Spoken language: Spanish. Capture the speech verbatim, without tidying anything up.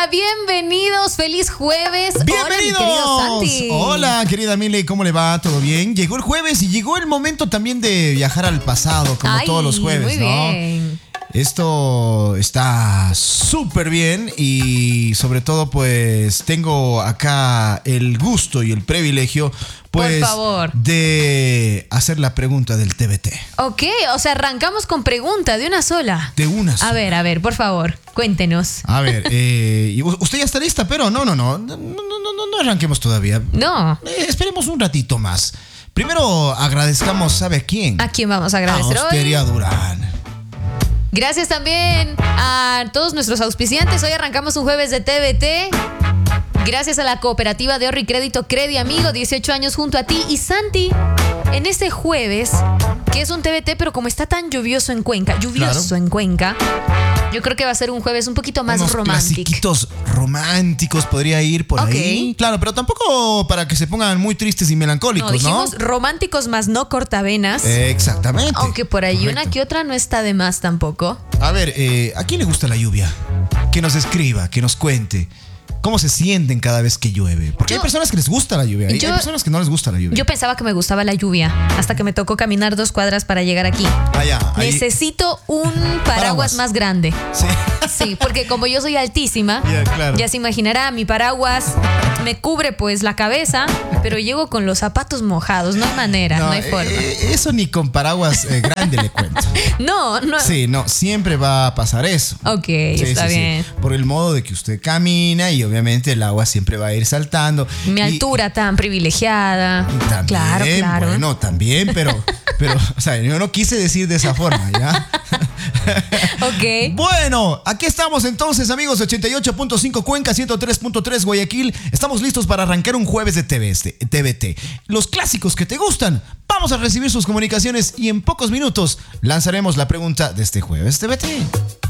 Hola, bienvenidos, feliz jueves. ¡Bienvenidos! Hola, mi querido Santi. Hola, querida Mile, ¿cómo le va? ¿Todo bien? Llegó el jueves y llegó el momento también de viajar al pasado, como Ay, todos los jueves, muy ¿no? bien. Esto está súper bien y sobre todo pues tengo acá el gusto y el privilegio pues Por favor. de hacer la pregunta del T B T. Ok, o sea, arrancamos con pregunta de una sola. De una sola. A ver, a ver, por favor, cuéntenos. A ver, eh, y usted ya está lista, pero no, no, no, no, no, no, no arranquemos todavía. No. Eh, esperemos un ratito más. Primero agradezcamos, ¿sabe a quién? ¿A quién vamos a agradecer a hoy? Hostería Durán. Gracias también a todos nuestros auspiciantes. Hoy arrancamos un jueves de T B T. Gracias a la cooperativa de ahorro y crédito Credi Amigo, dieciocho años junto a ti. Y Santi, en este jueves, que es un T B T, pero como está tan lluvioso en Cuenca, lluvioso Claro. en Cuenca, yo creo que va a ser un jueves un poquito más Unos romántico. clasiquitos románticos podría ir por Ok. ahí. Claro, pero tampoco para que se pongan muy tristes y No, melancólicos, ¿no? dijimos románticos más no cortavenas. Eh, exactamente. Aunque por ahí Correcto. una que otra no está de más tampoco. A ver, eh, ¿a quién le gusta la lluvia? Que nos escriba, que nos cuente. ¿Cómo se sienten cada vez que llueve? Porque Yo- hay personas que les gusta la lluvia. Hay, yo- hay personas que no les gusta la lluvia. Yo pensaba que me gustaba la lluvia, hasta que me tocó caminar dos cuadras para llegar aquí. Ah, ya, ahí- Necesito un paraguas, Paraguas. más grande. Sí. Sí, porque como yo soy altísima, Ya, claro. ya se imaginará, mi paraguas me cubre pues la cabeza, pero llego con los zapatos mojados, no hay manera, no, hay eh, forma. eh, eso ni con paraguas eh, grande le cuento. No, no. Sí, no, siempre va a pasar eso. Ok, Sí, está sí, sí. bien. Por el modo de que usted camina y obviamente el agua siempre va a ir saltando. Mi Y- altura tan privilegiada. También, claro, claro. bueno, también, pero, pero, o sea, yo no quise decir de esa forma, ¿ya? Ok. Bueno, aquí estamos entonces, amigos, ochenta y ocho punto cinco Cuenca, ciento tres punto tres Guayaquil. Estamos listos para arrancar un jueves de T V T. Los clásicos que te gustan. Vamos a recibir sus comunicaciones y en pocos minutos lanzaremos la pregunta de este jueves T V T.